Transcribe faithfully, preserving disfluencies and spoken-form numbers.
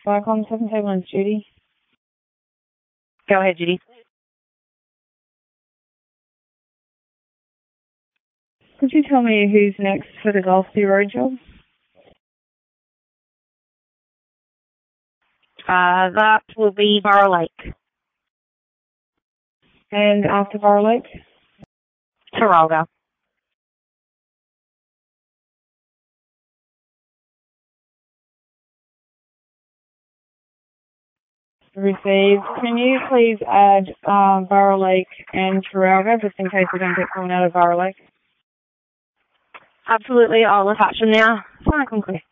Viacom seven seven one, Judy. Go ahead, Judy. Could you tell me who's next for the Gulfsea Road job? Uh, that will be Barrow Lake. And after Barrow Lake? Taralga. Received. Can you please add um, Barrow Lake and Taralga, just in case we don't get someone out of Barrow Lake? Absolutely, I'll attach them now. Fine, conclude.